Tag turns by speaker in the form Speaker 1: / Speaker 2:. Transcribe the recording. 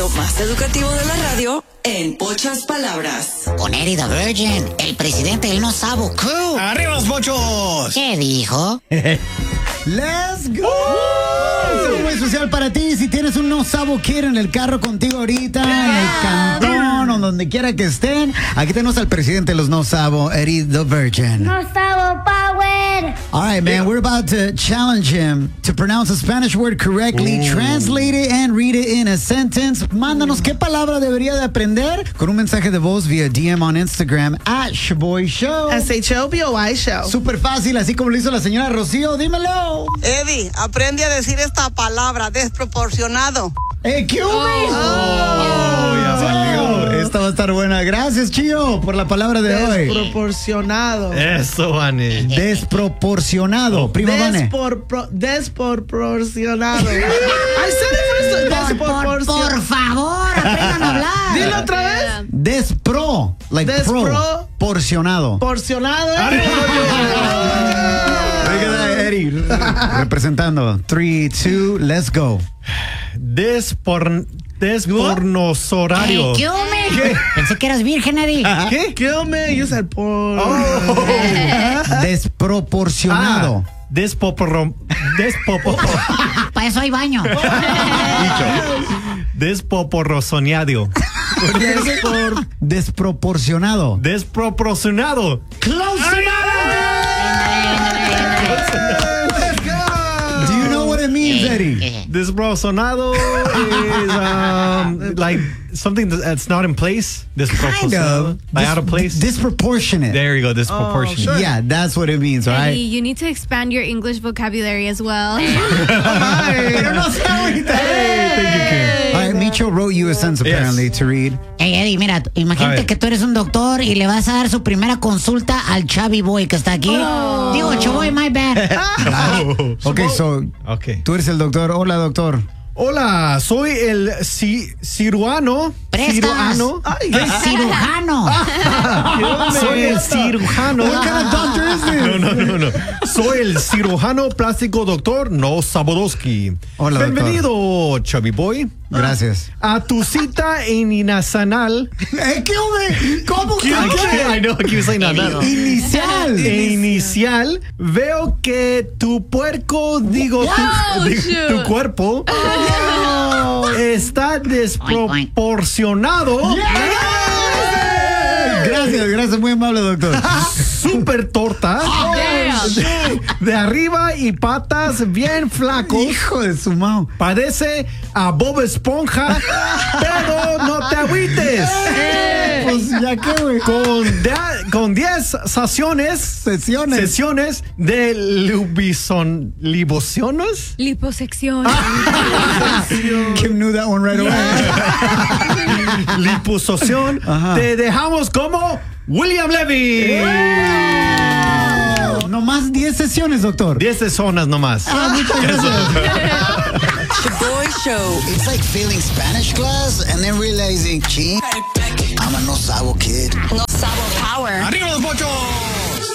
Speaker 1: segmento más educativo de la radio en pocas palabras.
Speaker 2: Con Eddie the Virgin, el presidente del No Sabo Crew.
Speaker 3: ¡Arriba los pochos!
Speaker 2: ¿Qué dijo?
Speaker 4: ¡Let's go! Es muy especial para ti. Si tienes un No Sabo Kid en el carro contigo ahorita, en el cantón o donde quiera que estén, aquí tenemos al presidente de los No Sabo, Eddie the Virgin.
Speaker 5: No Sabo Power.
Speaker 4: All right, man, we're about to challenge him to pronounce a Spanish word correctly, translate it and read it in a sentence. Mándanos qué palabra debería de aprender con un mensaje de voz vía DM on Instagram @Shaboy Show.
Speaker 6: SHOBOY Show.
Speaker 4: Súper fácil, así como lo hizo la señora Rocío. Dímelo.
Speaker 7: Eddie, aprende a decir esta palabra, desproporcionado.
Speaker 4: ¿Qué hubo?
Speaker 3: Ya valió.
Speaker 4: Esta va a estar buena. Gracias, Chío, por la palabra de hoy.
Speaker 6: Desproporcionado.
Speaker 3: Eso, Vane.
Speaker 4: Desproporcionado. Prima Vane.
Speaker 6: Desproporcionado. I said it first. Desproporcionado.
Speaker 2: Por favor, aprendan a hablar.
Speaker 6: Dilo otra vez.
Speaker 4: Porcionado.
Speaker 6: Porcionado.
Speaker 4: Eddie, representando. 3, 2, let's go.
Speaker 3: Despornosorario.
Speaker 2: ¿Qué hume? Pensé que eras virgen, Eddie.
Speaker 6: ¿Qué? Kill me. You said por.
Speaker 4: Desproporcionado.
Speaker 2: Para eso hay baño.
Speaker 3: Desproporcionado.
Speaker 4: Desproporcionado.
Speaker 3: Desproporcionado.
Speaker 4: Close enough. Do you know what it means, Eddie?
Speaker 3: Desproporcionado is like something that's not in place.
Speaker 4: Kind of.
Speaker 3: Like out of place.
Speaker 4: Disproportionate.
Speaker 3: There you go. Disproportionate.
Speaker 6: Sure.
Speaker 4: Yeah, that's what it means,
Speaker 8: Eddie,
Speaker 4: right?
Speaker 8: you need to expand your English vocabulary as well.
Speaker 4: Pero no sé ahorita. All right, Micho wrote you a sentence apparently to read.
Speaker 2: Hey, Eddie, mira, imagínate que tú eres un doctor y le vas a dar su primera consulta al Chavi Boy que está aquí. Digo, Chaboy, my bad.
Speaker 4: Okay, so tú eres el doctor. Hola, doctor.
Speaker 3: Hola, soy el cirujano.
Speaker 2: Prestas. Cirujano.
Speaker 3: Soy el cirujano.
Speaker 4: What kind of doctor is this?
Speaker 3: No. Soy el cirujano plástico doctor No Sabodowski.
Speaker 4: Hola, doctor.
Speaker 3: Bienvenido, Chubby Boy.
Speaker 4: Gracias.
Speaker 3: A tu cita internacional.
Speaker 4: ¿Qué hubo? ¿Cómo que?
Speaker 3: I know, I keep saying that.
Speaker 4: Inicial.
Speaker 3: Inicial, veo que tu puerco, tu cuerpo está desproporcionado.
Speaker 4: Gracias, muy amable, doctor.
Speaker 3: Super torta. De arriba y patas bien flacos.
Speaker 4: Hijo de su mao.
Speaker 3: Parece a Bob Esponja, pero no te agüites.
Speaker 4: Pues ya que, güey.
Speaker 3: Con 10 sesiones de liposucciones.
Speaker 8: Liposección.
Speaker 4: Kim knew that one right away.
Speaker 3: Liposucción. Te dejamos como William Levy.
Speaker 4: No más 10 sesiones, doctor.
Speaker 3: 10 sesiones nomás.
Speaker 4: Muchas gracias.
Speaker 1: Shaboy Show.
Speaker 9: It's like failing Spanish class and then realizing, I'm a no sabo kid.
Speaker 1: No Sabo Power.
Speaker 3: ¡Arriba los pochos!